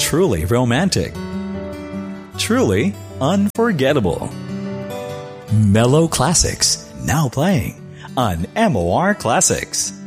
Truly romantic. Truly unforgettable. Mellow classics, now playing on MOR Classics.